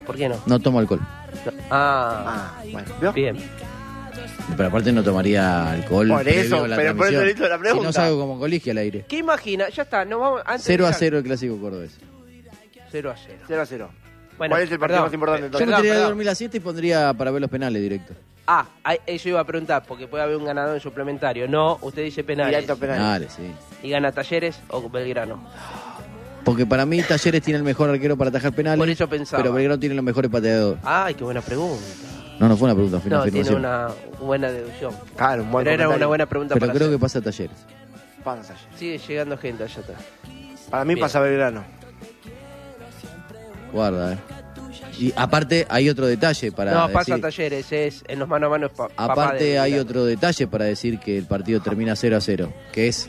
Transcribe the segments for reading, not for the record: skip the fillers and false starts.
¿Por qué no? No tomo alcohol. Bueno, ¿vio? Bien. Pero aparte no tomaría alcohol. Por eso, la pero por eso le hizo la pregunta. Si no salgo como colegio al aire. ¿Qué imagina? Ya está, nos vamos antes 0-0 el clásico cordobés. 0-0. 0-0. Bueno, ¿Cuál es el partido más importante Yo entonces? me tiraría a dormir a las 7 y pondría para ver los penales directo. Eso iba a preguntar, porque puede haber un ganador en suplementario. No, usted dice penales. Directo penales. Penales, sí. ¿Y gana Talleres o Belgrano? Porque para mí Talleres tiene el mejor arquero para atajar penales. Por eso pensaba. Pero Belgrano tiene los mejores pateadores. Ay, qué buena pregunta. No fue una pregunta, fue una No, tiene afirmación. una buena deducción. Claro, un buen Pero era comentario. una buena pregunta Pero para creo hacer. que pasa Talleres. Pasa Talleres. Sigue llegando gente allá atrás. Para mí Bien. pasa Belgrano. Guarda, Y aparte hay otro detalle para No, decir. pasa Talleres, es en los mano a mano es papá Aparte de hay Belgrano. otro detalle para decir que el partido termina 0-0, que es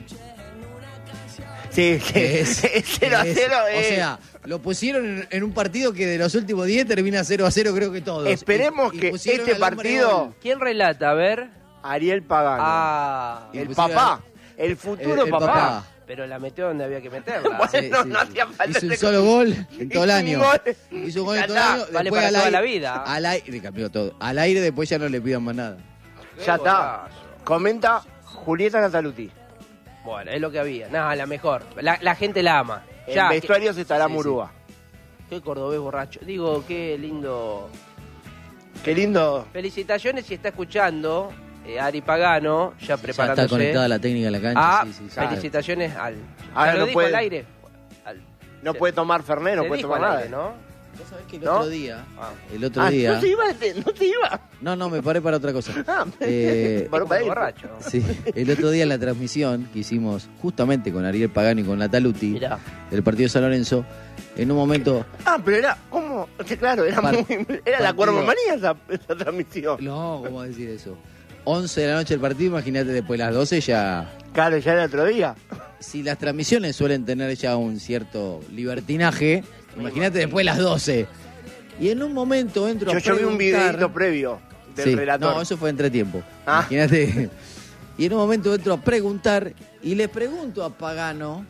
Sí, que es 0-0. O sea, lo pusieron en un partido que de los últimos 10 termina 0-0, creo que todos. Esperemos Y que pusieron este al hombre partido- gol. ¿Quién relata? A ver. Ariel Pagano. Y El pusieron papá. El futuro el papá. Pero la metió donde había que meterla. Bueno, no hacía falta Hizo un ese solo gol en todo el Hizo año. un gol. Hizo un gol Ya en todo el está. año. Vale después para al toda aire- la vida. Al aire cambió todo. Al aire después ya no le pidan más nada. Ya está. Comenta Julieta Nataluti. Bueno, es lo que había. Nada, la mejor. La gente la ama. En Ya, vestuarios estará Sí, Murúa. qué cordobés borracho. Digo, qué lindo. Qué lindo. Felicitaciones si está escuchando Ari Pagano, ya Ya preparándose. está conectada la técnica de la cancha. Sí. Felicitaciones al. Ahora ¿Se lo no dijo puede- al aire? No puede tomar Fernet, no Se puede dijo tomar al nada. aire, ¿no? Vos sabés que el ¿No? otro día. Ah. El otro día. No se iba, no se iba. No, me paré para otra cosa. Ah, Eh, paró para ir. Borracho. Sí, el otro día en la transmisión que hicimos justamente con Ariel Pagano y con Nataluti Mirá. del partido de San Lorenzo, en un momento, Pero era, ¿cómo? Sí, claro, era Par- era la partido- cuervomanía esa transmisión. no, ¿cómo decir eso? 11 de la noche el partido, imagínate después de las 12 ya. Claro, ya era otro día. Si las transmisiones suelen tener ya un cierto libertinaje, imagínate después de las 12. Y en un momento entro a Yo vi un preguntar- videito previo del Sí, relator. no, eso fue entretiempo. Ah. Imagínate. Y en un momento entro a preguntar y le pregunto a Pagano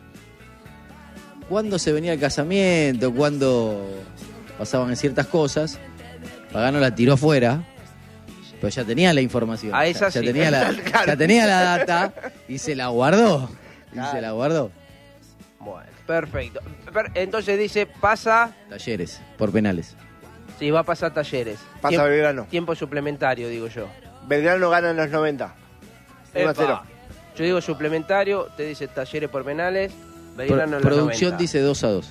cuándo se venía el casamiento, cuándo pasaban ciertas cosas. Pagano la tiró afuera, pero ya tenía la información. A esa ya sí. tenía ya tenía la data y se la guardó. Y Claro. se la guardó. Bueno, perfecto. Entonces dice, pasa. Talleres, por penales. Sí, va a pasar Talleres. Pasa Belgrano. Tiempo suplementario, digo yo. Belgrano gana en los 90. 1-0. Epa. Yo digo suplementario, te dice Talleres por penales. Belgrano en los Producción 90. dice 2-2.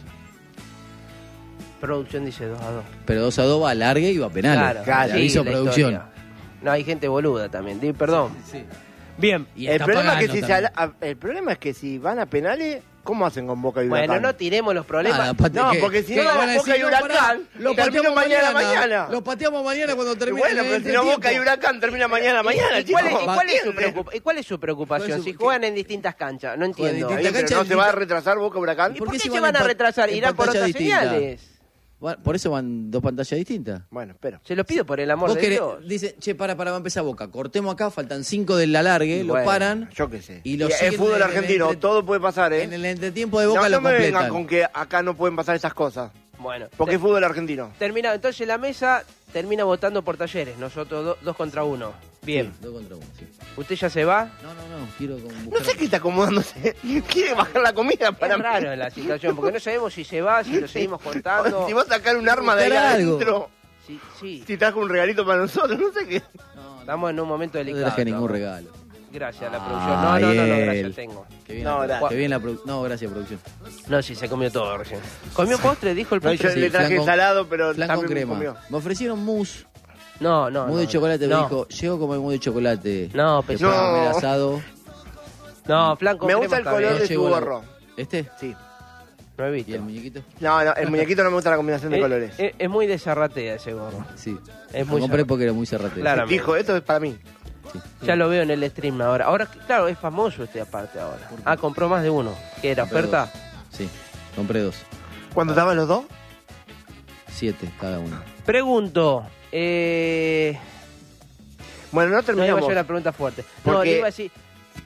Producción dice 2-2. Pero 2-2 va a largue y va a penales. Claro, Le sí, aviso la producción. historia. No, hay gente boluda también. Perdón. Sí. Bien. Y El está problema, Pagano también. el problema es que si van a penales, ¿cómo hacen con Boca y Bueno, Huracán? no tiremos los problemas. Nada, pate- No, ¿qué? porque si ¿Qué? no, Van a Boca decir, y no, Huracán, pará, lo y termina pateamos mañana. Lo pateamos mañana cuando Y termine bueno, el pero si no Boca y entretiempo. Huracán termina mañana, ¿Y cuál es- chicos. y cuál es su ¿Entienden? ¿Y cuál es su preocupación? ¿Cuál es su- Si juegan en distintas canchas, no entiendo. distintas Oye, pero cancha ¿no es se va a distinta. retrasar Boca Huracán? ¿Y ¿Por por qué qué se se van van a en retrasar? en Irán por pantalla otras distinta? señales. Bueno, por eso van dos pantallas distintas. Bueno, espero. Se lo pido por el amor Vos de querés, Dios. dice, che, para, va a empezar Boca. Cortemos acá, faltan 5 del alargue, lo Bueno, paran. Yo qué sé. Y lo es siguen fútbol en el argentino, entre- todo puede pasar, ¿eh? En el entretiempo de Boca no lo me vengan completan. con que acá no pueden pasar esas cosas. Bueno, Porque es fútbol argentino. terminado. Entonces la mesa termina votando por Talleres. Nosotros 2 contra 1. Bien. Sí, 2 contra 1, sí. ¿Usted ya se va? No, quiero No buscar... sé qué está acomodándose. Quiere bajar la comida para Es raro la situación, porque no sabemos si se va, si lo seguimos contando. Si va a sacar un arma de ahí Buscar algo. adentro. Sí. Si trajo un regalito para nosotros, no sé qué. No, Estamos en un momento no delicado. traje ningún estamos. regalo. Gracias a la Ah, producción. No, Ariel. gracias, tengo. Qué bien, No, la, gracias. qué bien la No, gracias, producción. No, sí, se comió todo recién. ¿Comió postre? Dijo el No, yo postre. Sí, le traje flan con- salado, pero Flan con también crema. comió. Me ofrecieron mousse. No. Mousse de chocolate. Me No. dijo, llego como el mousse de chocolate. No, Después pesado. comer No. asado. No, flan con Me crema gusta el está color bien. de tu Llego la- gorro. ¿Este? Sí. No he ¿Y visto. el muñequito? No, el muñequito no me gusta la combinación de colores. Es muy de zarratea ese gorro. Sí. Es Lo muy compré zarra- porque era muy cerrate. Claro. Dijo, esto es para mí. Sí. Ya lo veo en el stream ahora. Ahora, claro, es famoso este aparte ahora. Ah, compró más de uno. ¿Qué era? Compré ¿Oferta? dos. Sí, compré 2. ¿Cuándo estaban los dos? 7 cada uno. Pregunto. Bueno, no No iba terminamos. yo la pregunta fuerte. No, Porque- le iba a decir.